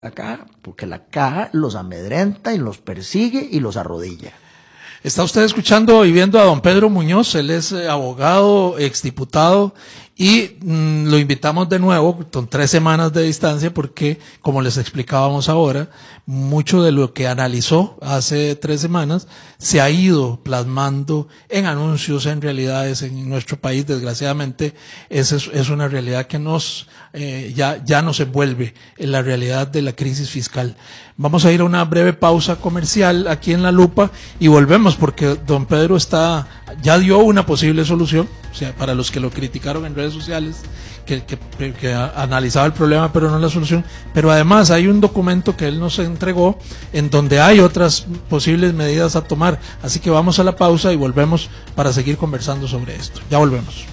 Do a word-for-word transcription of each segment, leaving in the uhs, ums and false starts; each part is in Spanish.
la caja, porque la caja los amedrenta y los persigue y los arrodilla. Está usted escuchando y viendo a don Pedro Muñoz, él es eh, abogado, exdiputado, y mmm, lo invitamos de nuevo con tres semanas de distancia porque, como les explicábamos ahora, mucho de lo que analizó hace tres semanas se ha ido plasmando en anuncios, en realidades en nuestro país. Desgraciadamente, esa es, es una realidad que nos eh, ya, ya nos envuelve en la realidad de la crisis fiscal. Vamos a ir a una breve pausa comercial aquí en La Lupa y volvemos porque don Pedro está ya dio una posible solución, o sea, para los que lo criticaron en redes sociales, que, que, que analizaba el problema pero no la solución, pero además hay un documento que él nos entregó en donde hay otras posibles medidas a tomar, así que vamos a la pausa y volvemos para seguir conversando sobre esto. Ya volvemos.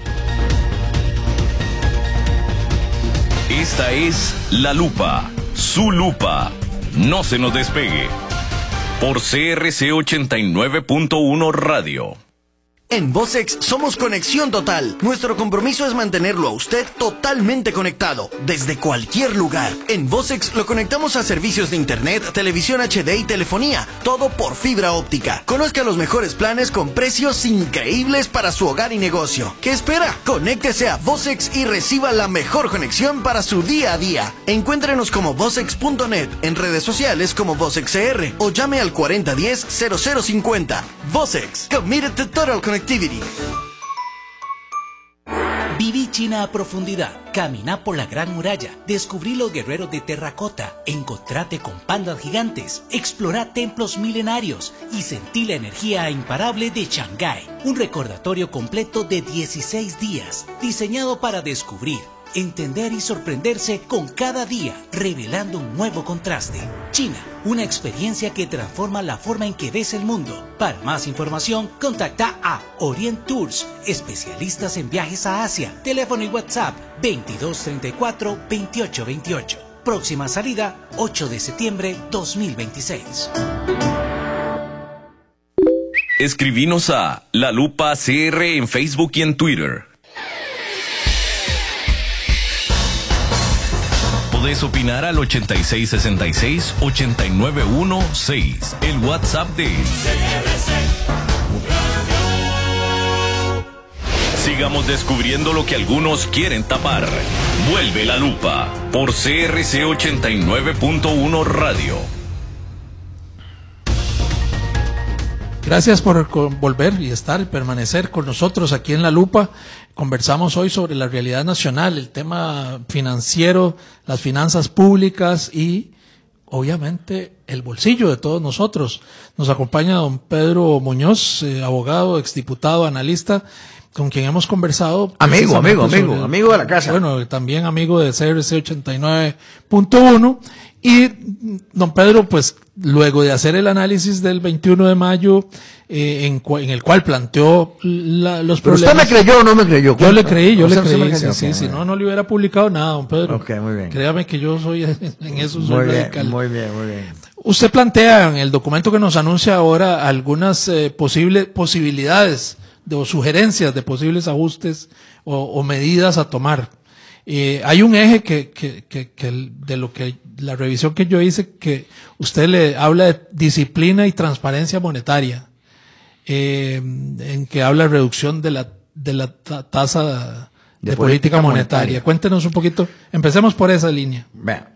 Esta es La Lupa, su lupa. No se nos despegue. Por C R C ochenta y nueve punto uno Radio. En Vocex somos conexión total. Nuestro compromiso es mantenerlo a usted totalmente conectado, desde cualquier lugar. En Vocex lo conectamos a servicios de internet, televisión H D y telefonía, todo por fibra óptica. Conozca los mejores planes con precios increíbles para su hogar y negocio. ¿Qué espera? Conéctese a Vocex y reciba la mejor conexión para su día a día. Encuéntrenos como vocex punto net, en redes sociales como VocexCR o llame al cuarenta diez cero cero cincuenta. Vocex, committed to total connectivity. Viví China a profundidad, caminá por la Gran Muralla, descubrí los guerreros de terracota, encontrate con pandas gigantes, explorá templos milenarios y sentí la energía imparable de Shanghái. Un recordatorio completo de dieciséis días, diseñado para descubrir, entender y sorprenderse con cada día, revelando un nuevo contraste. China, una experiencia que transforma la forma en que ves el mundo. Para más información, contacta a Orient Tours, especialistas en viajes a Asia. Teléfono y WhatsApp veintidós treinta y cuatro veintiocho veintiocho. Próxima salida ocho de septiembre dos mil veintiséis. Escribinos a La Lupa C R en Facebook y en Twitter. Podés opinar al ochenta y seis sesenta y seis ochenta y nueve dieciséis, el WhatsApp de Sigamos descubriendo lo que algunos quieren tapar. Vuelve La Lupa por C R C ochenta y nueve punto uno Radio. Gracias por volver y estar y permanecer con nosotros aquí en La Lupa. Conversamos hoy sobre la realidad nacional, el tema financiero, las finanzas públicas y, obviamente, el bolsillo de todos nosotros. Nos acompaña don Pedro Muñoz, eh, abogado, exdiputado, analista, con quien hemos conversado. Amigo, amigo, amigo, sobre, amigo de la casa. Bueno, también amigo de C R C ochenta y nueve punto uno. Y don Pedro, pues, luego de hacer el análisis del veintiuno de mayo, eh, en, en el cual planteó la, los ¿Pero problemas. usted me creyó o no me creyó? Yo le creí, yo o le sea, creí. me Sí, sí, si no, no le hubiera publicado nada, don Pedro. Ok, muy bien. Créame que yo soy, en eso soy Muy bien, radical. muy bien, muy bien. Usted plantea en el documento que nos anuncia ahora algunas eh, posibles posibilidades de, o sugerencias de posibles ajustes o, o medidas a tomar. Eh, hay un eje que, que, que, que de lo que la revisión que yo hice, que usted le habla de disciplina y transparencia monetaria, eh, en que habla de reducción de la de la ta- tasa de, de política, política monetaria. monetaria. Cuéntenos un poquito, empecemos por esa línea. Vean,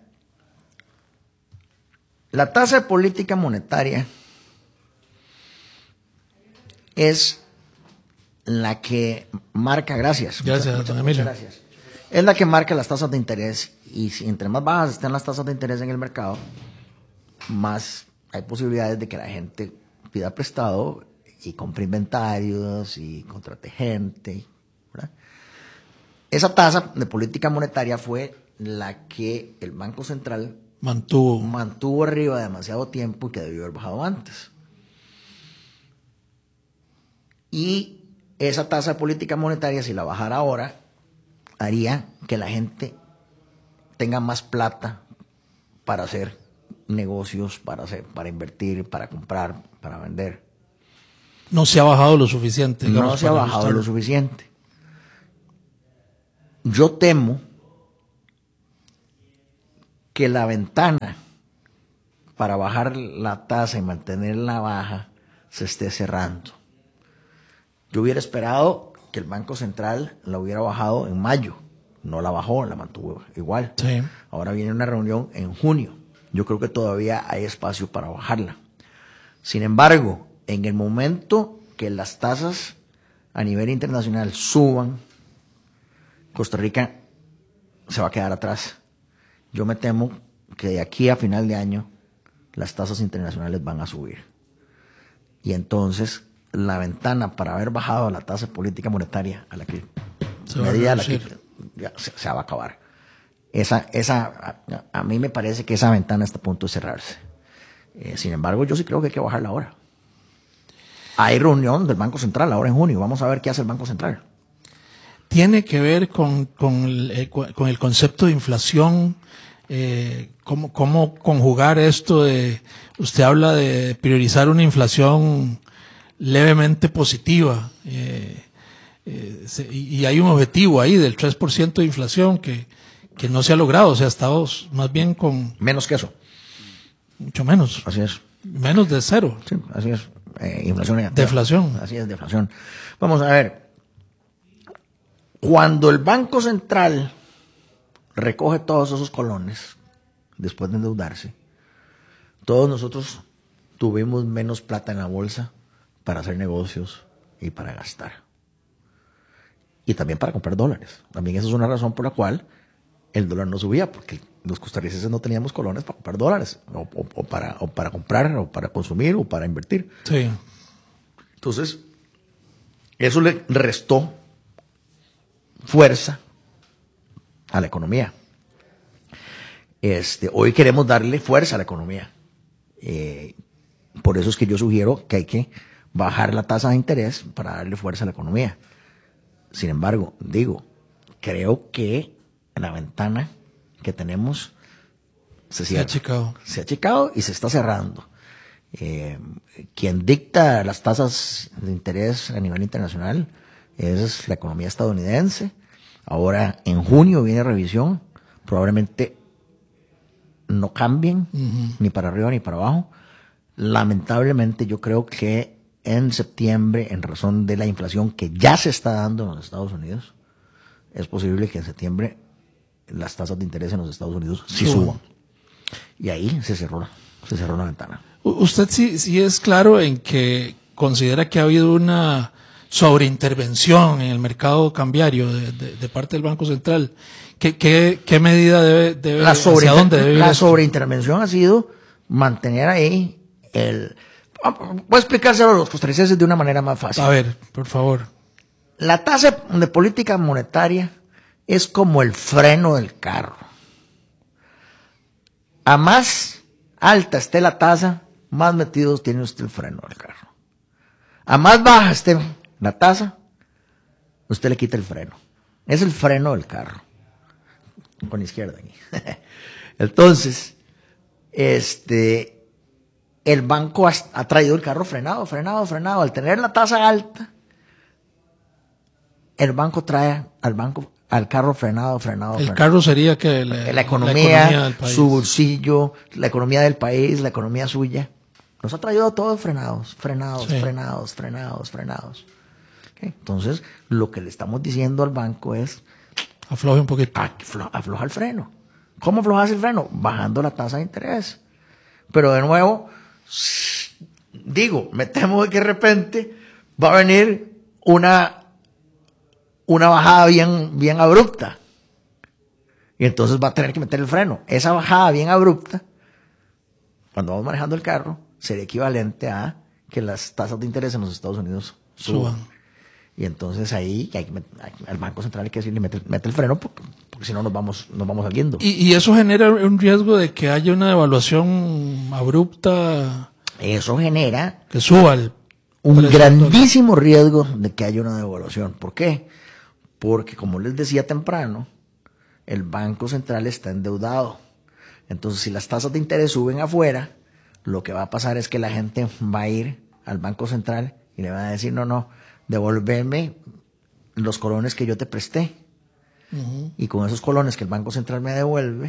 la tasa de política monetaria es la que marca, gracias. Gracias, muchas, don muchas, Emilio. muchas gracias. Es la que marca las tasas de interés, y si entre más bajas estén las tasas de interés en el mercado, más hay posibilidades de que la gente pida prestado y compre inventarios y contrate gente, ¿verdad? Esa tasa de política monetaria fue la que el Banco Central Mantuvo. mantuvo arriba demasiado tiempo y que debió haber bajado antes. Y esa tasa de política monetaria, si la bajara ahora, haría que la gente tenga más plata para hacer negocios, para hacer, para invertir, para comprar, para vender. No se ha bajado lo suficiente. No se ha bajado ajustar. lo suficiente. Yo temo que la ventana para bajar la tasa y mantenerla baja se esté cerrando. Yo hubiera esperado que el Banco Central la hubiera bajado en mayo. No la bajó, la mantuvo igual. Sí. Ahora viene una reunión en junio. Yo creo que todavía hay espacio para bajarla. Sin embargo, en el momento que las tasas a nivel internacional suban, Costa Rica se va a quedar atrás. Yo me temo que de aquí a final de año las tasas internacionales van a subir. Y entonces la ventana para haber bajado la tasa de política monetaria a la que Se va a medida a la que reducir. ya se, se va a acabar. Esa, esa, a, a mí me parece que esa ventana está a punto de cerrarse. Eh, sin embargo, yo sí creo que hay que bajarla ahora. Hay reunión del Banco Central ahora en junio. Vamos a ver qué hace el Banco Central. Tiene que ver con, con, el, eh, con el concepto de inflación, eh, cómo, cómo conjugar esto de, usted habla de priorizar una inflación levemente positiva, eh, eh, se, y, y hay un objetivo ahí del tres por ciento de inflación que, que no se ha logrado, o sea, estamos más bien con Menos que eso. mucho menos, Así es. menos de cero. Sí, así es. Eh, inflación negativa. Deflación. Así es, deflación. Vamos a ver. Cuando el Banco Central recoge todos esos colones, después de endeudarse, todos nosotros tuvimos menos plata en la bolsa para hacer negocios y para gastar. Y también para comprar dólares. También esa es una razón por la cual el dólar no subía, porque los costarricenses no teníamos colones para comprar dólares, o, o, o, para, o para comprar, o para consumir, o para invertir. Sí. Entonces, eso le restó fuerza a la economía. Este, hoy queremos darle fuerza a la economía. Eh, por eso es que yo sugiero que hay que bajar la tasa de interés para darle fuerza a la economía. Sin embargo, digo, creo que la ventana que tenemos se cierra. Se ha achicado. Se ha achicado y se está cerrando. Eh, quien dicta las tasas de interés a nivel internacional es la economía estadounidense. Ahora en junio viene revisión, probablemente no cambien uh-huh. ni para arriba ni para abajo. Lamentablemente yo creo que en septiembre, en razón de la inflación que ya se está dando en los Estados Unidos, es posible que en septiembre las tasas de interés en los Estados Unidos sí suban. suban. Y ahí se cerró, se cerró la ventana. Usted sí, sí es claro en que considera que ha habido una sobreintervención en el mercado cambiario de, de, de parte del Banco Central. ¿Qué, qué, qué medida debe, debe la sobre, hacia dónde debe ir La esto? sobreintervención ha sido mantener ahí el... Voy a explicárselo a los costarricenses de una manera más fácil. A ver, por favor. La tasa de política monetaria es como el freno del carro. A más alta esté la tasa, más metidos tiene usted el freno del carro. A más baja esté la tasa, usted le quita el freno. Es el freno del carro. Con la izquierda aquí. Entonces, este... el banco ha, ha traído el carro frenado, frenado, frenado. Al tener la tasa alta, el banco trae al banco al carro frenado, frenado. El frenado. carro sería que la, la economía, la economía del país. Su bolsillo, la economía del país, la economía suya. Nos ha traído a todos frenados, frenados, sí. frenados, frenados, frenados. ¿Okay? Entonces, lo que le estamos diciendo al banco es... afloje un poquito. Afloja, afloja el freno. ¿Cómo aflojas el freno? Bajando la tasa de interés. Pero de nuevo... digo, me temo que de repente va a venir una, una bajada bien, bien abrupta. Y entonces va a tener que meter el freno. Esa bajada bien abrupta, cuando vamos manejando el carro, sería equivalente a que las tasas de interés en los Estados Unidos suban. suban. Y entonces ahí hay que meter, al Banco Central hay que decirle, mete, mete el freno, porque, porque si no nos vamos, nos vamos saliendo. ¿Y, y eso genera un riesgo de que haya una devaluación abrupta? Eso genera que suba el un grandísimo riesgo de que haya una devaluación. ¿Por qué? Porque, como les decía temprano, el Banco Central está endeudado. Entonces, si las tasas de interés suben afuera, lo que va a pasar es que la gente va a ir al Banco Central y le van a decir, no, no, devolverme los colones que yo te presté. Uh-huh. Y con esos colones que el Banco Central me devuelve,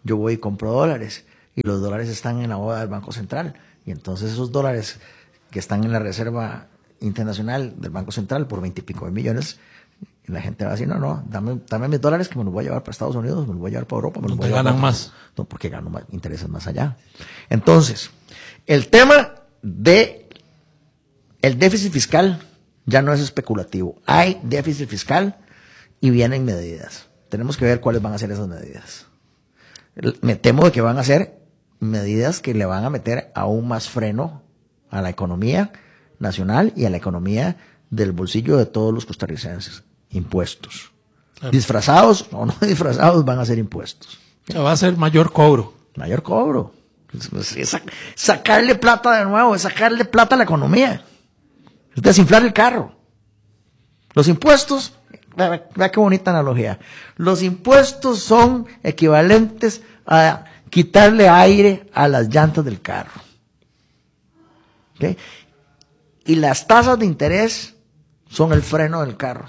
yo voy y compro dólares y los dólares están en la boda del Banco Central y entonces esos dólares que están en la Reserva Internacional del Banco Central por veintipico de millones, y la gente va a decir, no, no, dame, dame mis dólares que me los voy a llevar para Estados Unidos, me los voy a llevar para Europa, me los voy a llevar ganan para... más. No, porque gano más, intereses más allá. Entonces, el tema de el déficit fiscal ya no es especulativo. Hay déficit fiscal y vienen medidas. Tenemos que ver cuáles van a ser esas medidas. Me temo de que van a ser medidas que le van a meter aún más freno a la economía nacional y a la economía del bolsillo de todos los costarricenses. Impuestos. Claro. Disfrazados o no disfrazados van a ser impuestos. O sea, va a ser mayor cobro. Mayor cobro. Es, es sacarle plata de nuevo, es sacarle plata a la economía. Es desinflar el carro. Los impuestos, vea, vea qué bonita analogía. Los impuestos son equivalentes a quitarle aire a las llantas del carro. ¿Okay? Y las tasas de interés son el freno del carro.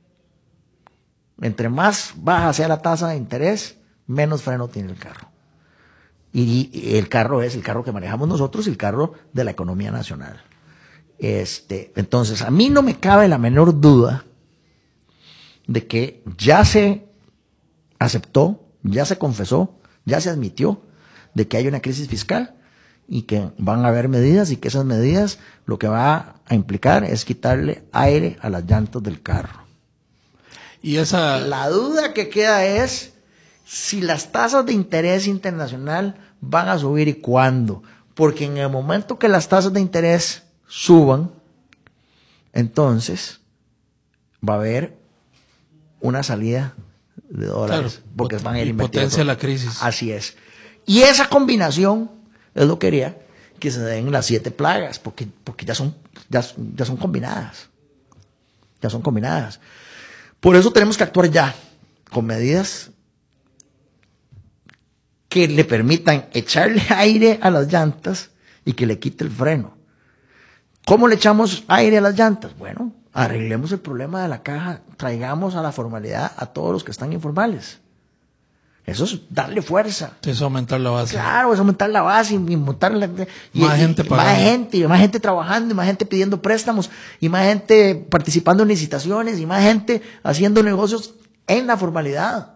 Entre más baja sea la tasa de interés, menos freno tiene el carro. Y, y el carro es el carro que manejamos nosotros y el carro de la economía nacional. Este, entonces, a mí no me cabe la menor duda de que ya se aceptó, ya se confesó, ya se admitió de que hay una crisis fiscal y que van a haber medidas y que esas medidas lo que va a implicar es quitarle aire a las llantas del carro. Y esa... La duda que queda es si las tasas de interés internacional van a subir y cuándo. Porque en el momento que las tasas de interés suban, entonces va a haber una salida de dólares. Claro, porque van a ir y invirtiendo. potencia la crisis. Así es. Y esa combinación es lo que quería que se den las siete plagas, porque, porque ya son, ya, ya son combinadas. Ya son combinadas. Por eso tenemos que actuar ya, con medidas que le permitan echarle aire a las llantas y que le quite el freno. ¿Cómo le echamos aire a las llantas? Bueno, arreglemos el problema de la caja, traigamos a la formalidad a todos los que están informales. Eso es darle fuerza. Eso es aumentar la base. Claro, es aumentar la base y montar la, y, más y, gente y pagando. más gente, y más gente trabajando, y más gente pidiendo préstamos, y más gente participando en licitaciones, y más gente haciendo negocios en la formalidad.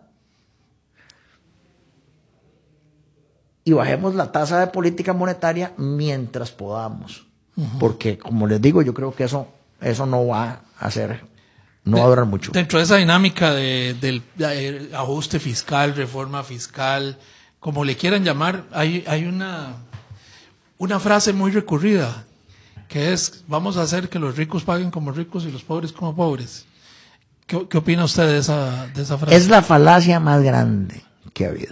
Y bajemos la tasa de política monetaria mientras podamos. Uh-huh. Porque, como les digo, yo creo que eso, eso no va a hacer, no de, va a durar mucho. Dentro de esa dinámica de, del de ajuste fiscal, reforma fiscal, como le quieran llamar, hay, hay una, una frase muy recurrida, que es, vamos a hacer que los ricos paguen como ricos y los pobres como pobres. ¿Qué, qué opina usted de esa, de esa frase? Es la falacia más grande que ha habido.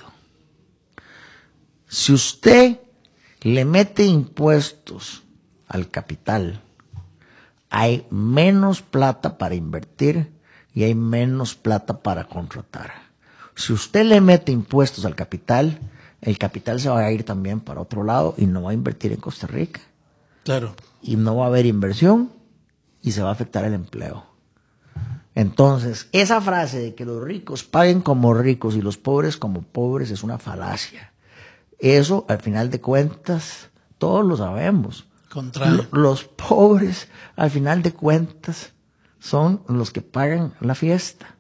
Si usted le mete impuestos al capital, hay menos plata para invertir y hay menos plata para contratar. Si usted le mete impuestos al capital, el capital se va a ir también para otro lado y no va a invertir en Costa Rica. Claro. Y no va a haber inversión y se va a afectar el empleo. Entonces, esa frase de que los ricos paguen como ricos y los pobres como pobres es una falacia. Eso, al final de cuentas, todos lo sabemos. Contrario. Los pobres, al final de cuentas, son los que pagan la fiesta.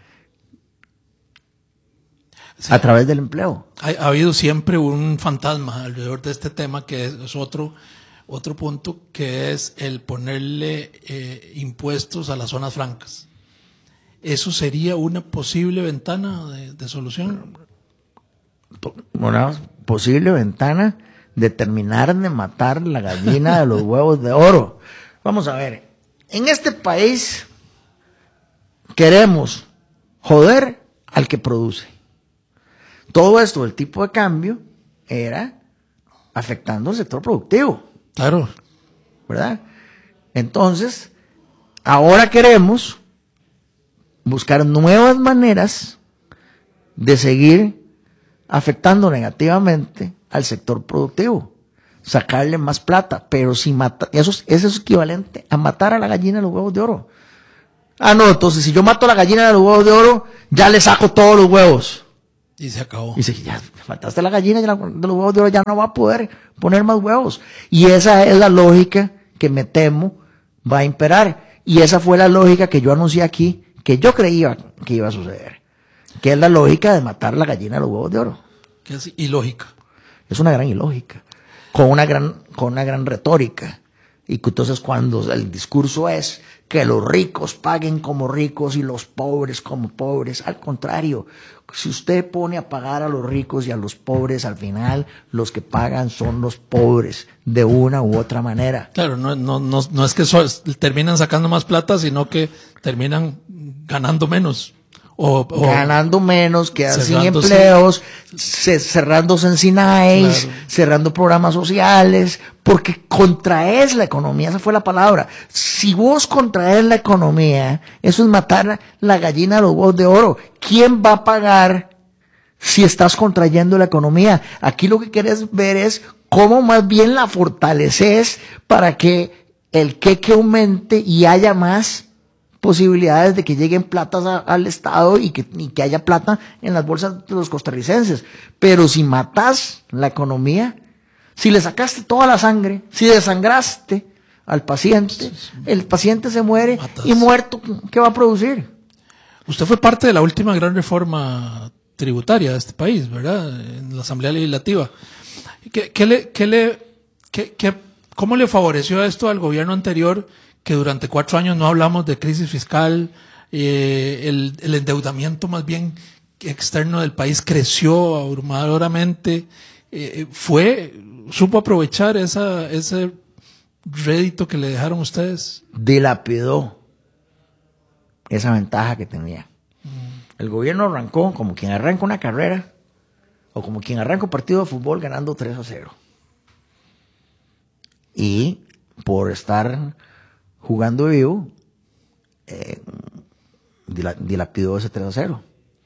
Sí. A través del empleo. Ha, ha habido siempre un fantasma alrededor de este tema, que es, es otro, otro punto, que es el ponerle eh, impuestos a las zonas francas. ¿Eso sería una posible ventana de, de solución? Una posible ventana de terminar de matar la gallina de los huevos de oro. Vamos a ver, en este país queremos joder al que produce. Todo esto del tipo de cambio era afectando al sector productivo. Claro. ¿Verdad? Entonces, ahora queremos buscar nuevas maneras de seguir afectando negativamente al sector productivo, sacarle más plata, pero si mata, eso, eso es equivalente a matar a la gallina de los huevos de oro. Ah, no, entonces si yo mato a la gallina de los huevos de oro, ya le saco todos los huevos. Y se acabó. Y dice, ya mataste la gallina y la, de los huevos de oro ya no va a poder poner más huevos. Y esa es la lógica que me temo va a imperar. Y esa fue la lógica que yo anuncié aquí, que yo creía que iba a suceder. Que es la lógica de matar la gallina de los huevos de oro. Que es ilógica. Es una gran ilógica. Con una gran, con una gran retórica. Y que entonces cuando el discurso es que los ricos paguen como ricos y los pobres como pobres, al contrario, si usted pone a pagar a los ricos y a los pobres, al final los que pagan son los pobres, de una u otra manera. Claro, no, no, no, no es que so, terminan sacando más plata, sino que terminan ganando menos. O, o ganando menos, quedan sin empleos, se, cerrándose en SINAES, claro. cerrando programas sociales, porque contraes la economía, esa fue la palabra. Si vos contraes la economía, eso es matar la gallina de los huevos de oro. ¿Quién va a pagar si estás contrayendo la economía? Aquí lo que quieres ver es cómo más bien la fortaleces para que el queque aumente y haya más posibilidades de que lleguen platas a, al Estado y que, y que haya plata en las bolsas de los costarricenses. Pero si matas la economía, si le sacaste toda la sangre, si desangraste al paciente, el paciente se muere matas. Y muerto, ¿qué va a producir? Usted fue parte de la última gran reforma tributaria de este país, ¿verdad? En la Asamblea Legislativa. ¿Qué, qué le, qué le, qué, qué, ¿Cómo le favoreció esto al gobierno anterior, que durante cuatro años no hablamos de crisis fiscal, eh, el, el endeudamiento más bien externo del país creció abrumadoramente, eh, fue, supo aprovechar esa, ese rédito que le dejaron ustedes? Dilapidó esa ventaja que tenía. Mm. El gobierno arrancó como quien arranca una carrera o como quien arranca un partido de fútbol ganando tres a cero. Y por estar jugando vivo, eh, dilapidó ese tres a cero.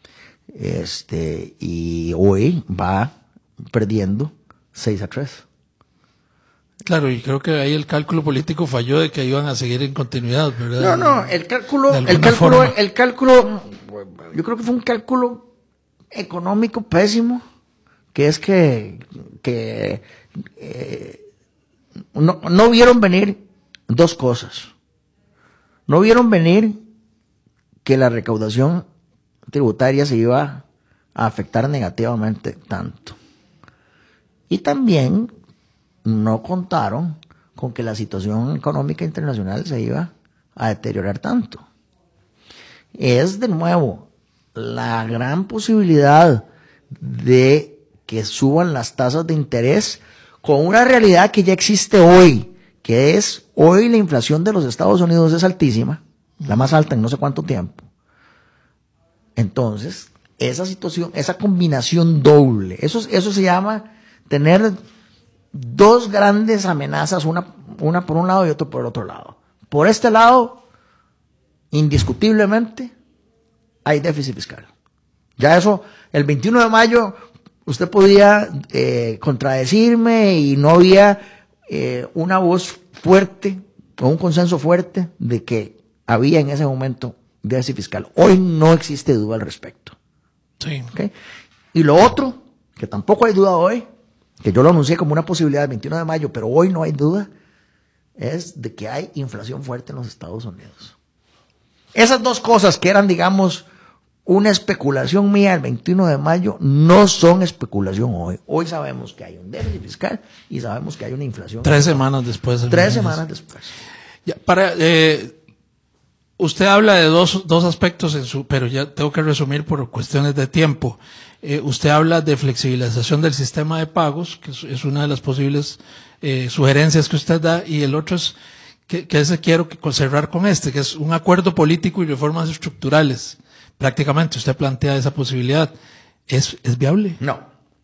Este, y hoy va perdiendo seis a tres. Claro, y creo que ahí el cálculo político falló de que iban a seguir en continuidad, ¿verdad? No, no, el cálculo, el cálculo, forma. el cálculo, yo creo que fue un cálculo económico pésimo, que es que, que eh, no, no vieron venir dos cosas. No vieron venir que la recaudación tributaria se iba a afectar negativamente tanto. Y también no contaron con que la situación económica internacional se iba a deteriorar tanto. Es de nuevo la gran posibilidad de que suban las tasas de interés con una realidad que ya existe hoy, que es hoy la inflación de los Estados Unidos es altísima, la más alta en no sé cuánto tiempo. Entonces, esa situación, esa combinación doble, eso, eso se llama tener dos grandes amenazas, una, una por un lado y otra por el otro lado. Por este lado, indiscutiblemente, hay déficit fiscal. Ya eso, el veintiuno de mayo, usted podía eh, contradecirme y no había eh, una voz fuerte o un consenso fuerte de que había en ese momento déficit fiscal. Hoy no existe duda al respecto. Sí. ¿Okay? Y lo otro, que tampoco hay duda hoy, que yo lo anuncié como una posibilidad el veintiuno de mayo, pero hoy no hay duda, es de que hay inflación fuerte en los Estados Unidos. Esas dos cosas que eran, digamos, una especulación mía el veintiuno de mayo, no son especulación hoy. Hoy sabemos que hay un déficit fiscal y sabemos que hay una inflación. Tres semanas después. Tres semanas después. Ya, para, eh, usted habla de dos, dos aspectos, en su, pero ya tengo que resumir por cuestiones de tiempo. Eh, usted habla de flexibilización del sistema de pagos, que es, es una de las posibles eh, sugerencias que usted da, y el otro es que, que ese quiero que cerrar con este, que es un acuerdo político y reformas estructurales. Prácticamente usted plantea esa posibilidad. ¿Es, es viable? No.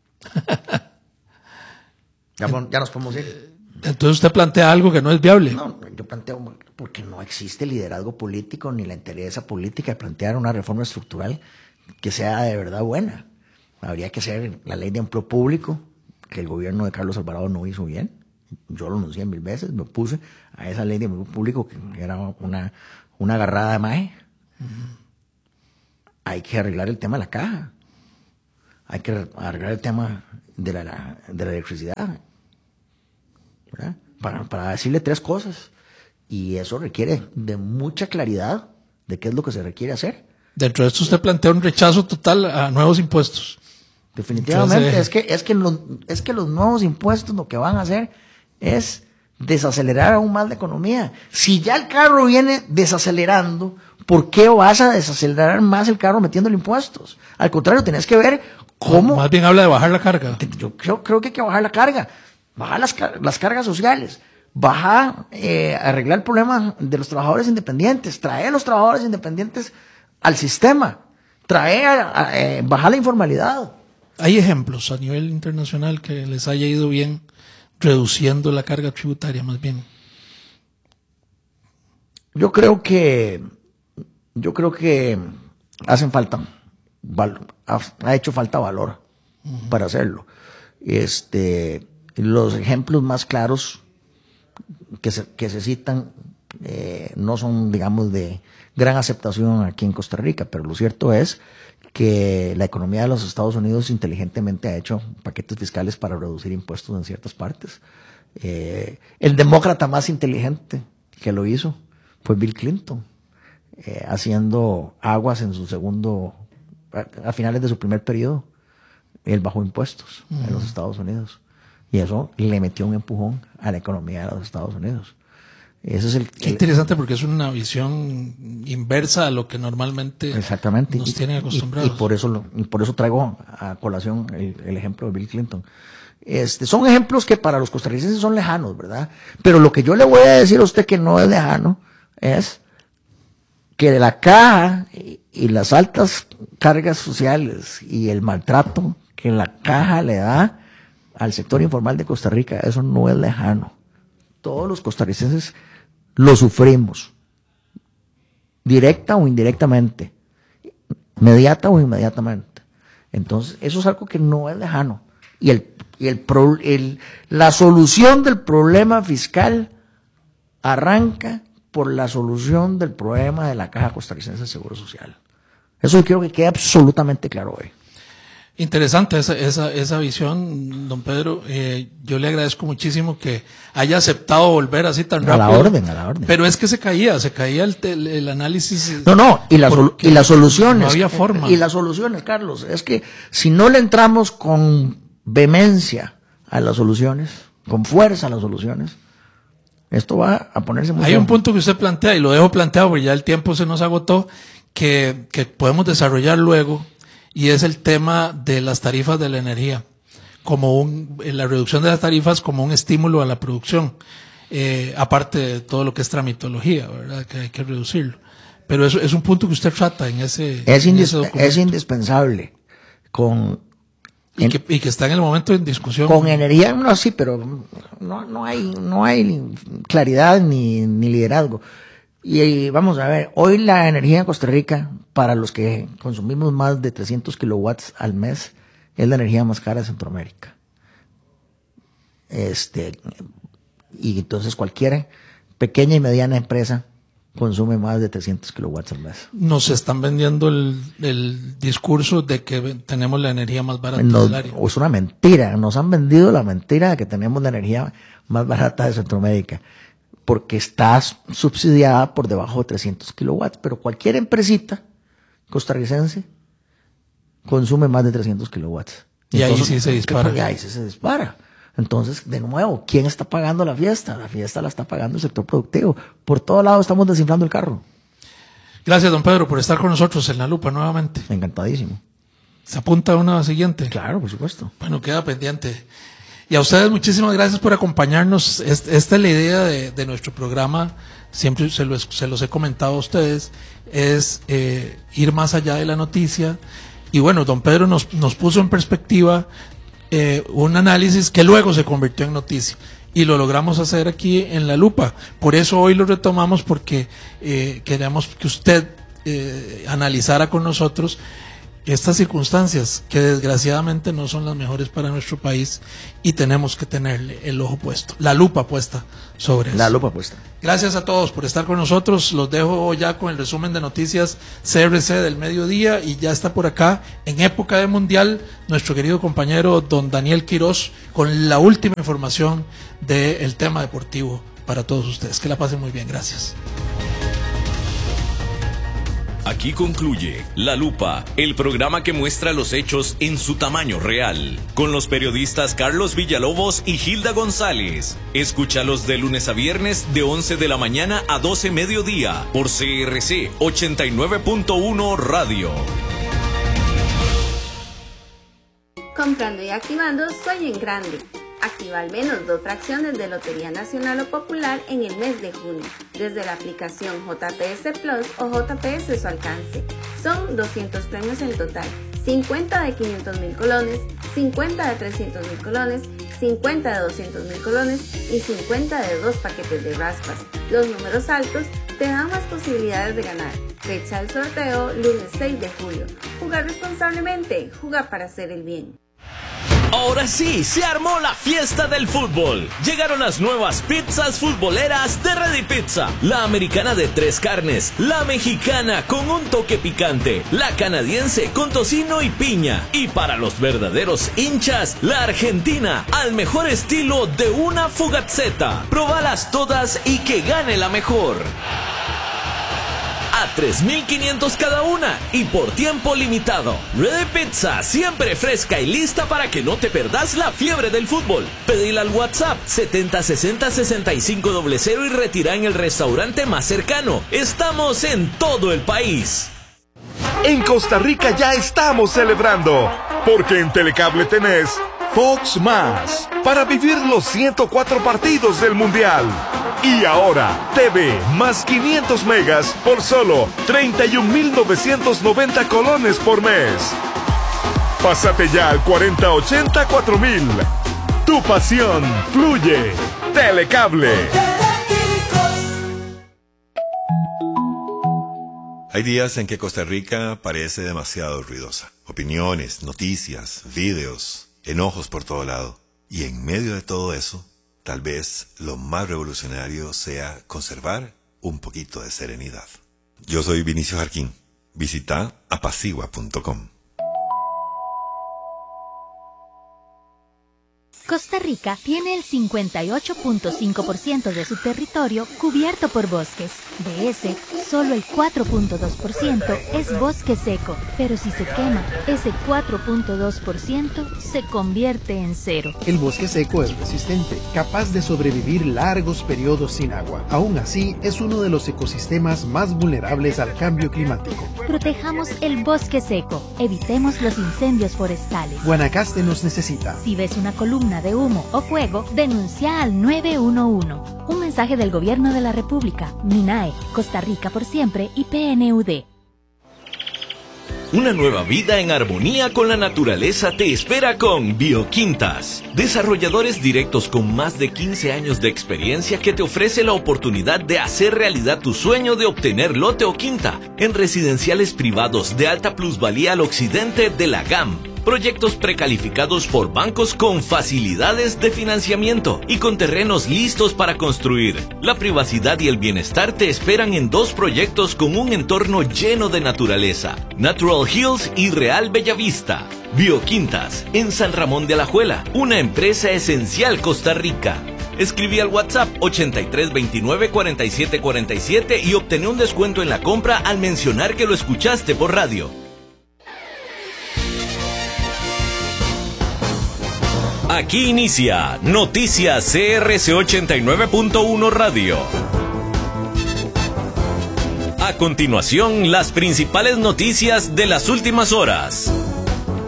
ya, ya nos podemos ir. Entonces usted plantea algo que no es viable. No, yo planteo porque no existe liderazgo político ni la entereza política de plantear una reforma estructural que sea de verdad buena. Habría que hacer la ley de empleo público, que el gobierno de Carlos Alvarado no hizo bien. Yo lo anuncié mil veces, me opuse a esa ley de empleo público que era una, una agarrada de maje. Uh-huh. Hay que arreglar el tema de la caja. hay que arreglar el tema de la, de la electricidad, ¿verdad? Para, para decirle tres cosas. Y eso requiere de mucha claridad de qué es lo que se requiere hacer. Dentro de esto usted plantea un rechazo total a nuevos impuestos. Definitivamente, Entonces, es que, es que los, es que los nuevos impuestos lo que van a hacer es desacelerar aún más la economía. Si ya el carro viene desacelerando, ¿por qué vas a desacelerar más el carro metiéndole impuestos? Al contrario, tenés que ver cómo... Más bien habla de bajar la carga. Yo creo, creo que hay que bajar la carga, bajar las, las cargas sociales, bajar, eh, arreglar el problema de los trabajadores independientes, traer a los trabajadores independientes al sistema, traer, eh, bajar la informalidad. ¿Hay ejemplos a nivel internacional que les haya ido bien reduciendo la carga tributaria más bien? Yo creo que yo creo que hacen falta ha, ha hecho falta valor uh-huh. para hacerlo. Este, los ejemplos más claros que se, que se citan eh, no son, digamos, de gran aceptación aquí en Costa Rica, pero lo cierto es que la economía de los Estados Unidos inteligentemente ha hecho paquetes fiscales para reducir impuestos en ciertas partes. Eh, el demócrata más inteligente que lo hizo fue Bill Clinton, eh, haciendo aguas en su segundo, a, a finales de su primer periodo, él bajó impuestos uh-huh. en los Estados Unidos. Y eso le metió un empujón a la economía de los Estados Unidos. Ese es el, Qué interesante, porque es una visión inversa a lo que normalmente exactamente. nos y, tienen acostumbrados. Y, y, por eso lo, y por eso traigo a colación el, el ejemplo de Bill Clinton. Este, son ejemplos que para los costarricenses son lejanos, ¿verdad? Pero lo que yo le voy a decir a usted que no es lejano es que la caja y, y las altas cargas sociales y el maltrato que la caja le da al sector informal de Costa Rica, eso no es lejano. Todos los costarricenses lo sufrimos, directa o indirectamente, mediata o inmediatamente. Entonces, eso es algo que no es lejano. Y el, y el, pro, el la solución del problema fiscal arranca por la solución del problema de la Caja Costarricense de Seguro Social. Eso yo quiero que quede absolutamente claro hoy. Interesante esa, esa, esa visión, don Pedro. Eh, yo le agradezco muchísimo que haya aceptado volver así tan rápido. A la orden, a la orden. Pero es que se caía, se caía el, el, el análisis. No, no, y, la sol, y las soluciones. No había forma. Y las soluciones, Carlos, es que si no le entramos con vehemencia a las soluciones, con fuerza a las soluciones, esto va a ponerse muy... Hay bien. un punto que usted plantea, y lo dejo planteado porque ya el tiempo se nos agotó, que, que podemos desarrollar luego, y es el tema de las tarifas de la energía, como un, la reducción de las tarifas como un estímulo a la producción, eh, aparte de todo lo que es tramitología, ¿verdad? Que hay que reducirlo. Pero eso es un punto que usted trata en ese, es, en indis- ese documento. Es indispensable. Con, y, en, que, y que está en el momento en discusión. Con energía, no, sí, pero no, no hay, no hay claridad ni, ni liderazgo. Y, y vamos a ver, hoy la energía en Costa Rica, para los que consumimos más de trescientos kilowatts al mes, es la energía más cara de Centroamérica. Este, y entonces cualquier pequeña y mediana empresa consume más de trescientos kilowatts al mes. Nos están vendiendo el, el discurso de que tenemos la energía más barata Nos, del área. Es una mentira, nos han vendido la mentira de que tenemos la energía más barata de Centroamérica, porque está subsidiada por debajo de trescientos kilowatts, pero cualquier empresita costarricense consume más de trescientos kilowatts. Y entonces, ahí sí se dispara. Y ahí sí se dispara. Entonces, de nuevo, ¿quién está pagando la fiesta? La fiesta la está pagando el sector productivo. Por todo lado estamos desinflando el carro. Gracias, don Pedro, por estar con nosotros en La Lupa nuevamente. Encantadísimo. ¿Se apunta a una siguiente? Claro, por supuesto. Bueno, queda pendiente. Y a ustedes muchísimas gracias por acompañarnos. Esta es la idea de, de nuestro programa, siempre se los, se los he comentado a ustedes, es eh, ir más allá de la noticia. Y bueno, don Pedro nos, nos puso en perspectiva eh, un análisis que luego se convirtió en noticia. Y lo logramos hacer aquí en La Lupa. Por eso hoy lo retomamos, porque eh, queremos que usted eh, analizara con nosotros estas circunstancias que desgraciadamente no son las mejores para nuestro país y tenemos que tenerle el ojo puesto, la lupa puesta sobre eso. La lupa puesta. Gracias a todos por estar con nosotros. Los dejo ya con el resumen de noticias C R C del mediodía y ya está por acá en época de mundial nuestro querido compañero don Daniel Quiroz con la última información del tema deportivo para todos ustedes. Que la pasen muy bien. Gracias. Aquí concluye La Lupa, el programa que muestra los hechos en su tamaño real, con los periodistas Carlos Villalobos y Hilda González. Escúchalos de lunes a viernes de once de la mañana a doce mediodía por C R C ochenta y nueve punto uno Radio. Comprando y activando Soy en Grande. Activa al menos dos fracciones de Lotería Nacional o Popular en el mes de junio, desde la aplicación J P S Plus o J P S Su Alcance. Son doscientos premios en total, cincuenta de quinientos mil colones, cincuenta de trescientos mil colones, cincuenta de doscientos mil colones y cincuenta de dos paquetes de raspas. Los números altos te dan más posibilidades de ganar. Fecha del sorteo, lunes seis de julio. Jugar responsablemente, jugar para hacer el bien. Ahora sí, se armó la fiesta del fútbol. Llegaron las nuevas pizzas futboleras de Ready Pizza. La americana de tres carnes, la mexicana con un toque picante, la canadiense con tocino y piña. Y para los verdaderos hinchas, la argentina al mejor estilo de una fugazzetta. Probalas todas y que gane la mejor. A tres mil quinientos cada una y por tiempo limitado. Ready Pizza, siempre fresca y lista para que no te perdas la fiebre del fútbol. Pedila al WhatsApp setenta sesenta sesenta y cinco cero cero y retira en el restaurante más cercano. Estamos en todo el país. En Costa Rica ya estamos celebrando, porque en Telecable tenés Fox Más para vivir los ciento cuatro partidos del Mundial. Y ahora, T V más quinientos megas por solo treinta y un mil novecientos noventa colones por mes. Pásate ya al cuarenta ochenta cuatro mil. Tu pasión fluye. Telecable. Hay días en que Costa Rica parece demasiado ruidosa. Opiniones, noticias, videos, enojos por todo lado. Y en medio de todo eso, tal vez lo más revolucionario sea conservar un poquito de serenidad. Yo soy Vinicio Jarquín. Visita apacigua punto com. Costa Rica tiene el cincuenta y ocho punto cinco por ciento de su territorio cubierto por bosques. De ese, solo el cuatro punto dos por ciento es bosque seco, pero si se quema, ese cuatro punto dos por ciento se convierte en cero. El bosque seco es resistente, capaz de sobrevivir largos periodos sin agua. Aún así, es uno de los ecosistemas más vulnerables al cambio climático. Protejamos el bosque seco, evitemos los incendios forestales. Guanacaste nos necesita. Si ves una columna de humo o fuego, denuncia al nueve uno uno. Un mensaje del Gobierno de la República, MINAE, Costa Rica por siempre y P N U D. Una nueva vida en armonía con la naturaleza te espera con Bioquintas. Desarrolladores directos con más de quince años de experiencia que te ofrece la oportunidad de hacer realidad tu sueño de obtener lote o quinta en residenciales privados de alta plusvalía al occidente de la G A M. Proyectos precalificados por bancos con facilidades de financiamiento y con terrenos listos para construir. La privacidad y el bienestar te esperan en dos proyectos con un entorno lleno de naturaleza: Natural Hills y Real Bellavista. Bioquintas, en San Ramón de Alajuela, una empresa esencial Costa Rica. Escribí al WhatsApp ochenta y tres veintinueve cuarenta y siete cuarenta y siete y obtené un descuento en la compra al mencionar que lo escuchaste por radio. Aquí inicia Noticias C R C ochenta y nueve punto uno Radio. A continuación, las principales noticias de las últimas horas.